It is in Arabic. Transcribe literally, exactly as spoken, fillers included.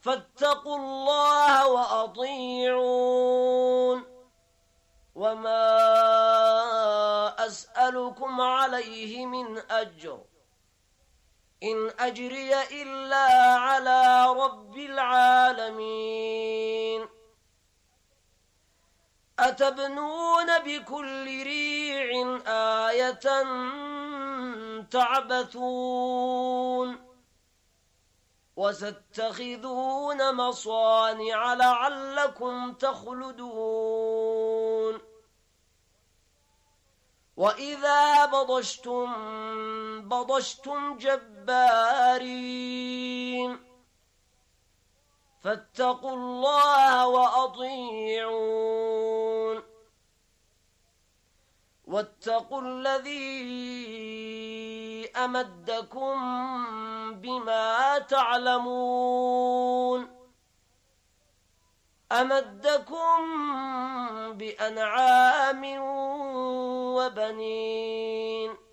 فاتقوا الله وأطيعون وما أسألكم عليه من أجر إن أجري إلا على رب العالمين أتبنون بكل ريع آية تعبثون وستتخذون مصانع لعلكم تخلدون وإذا بطشتم بطشتم جبارين فاتقوا الله وأطيعون واتقوا الذي أمدكم بما تعلمون أمدكم بأنعام وبنين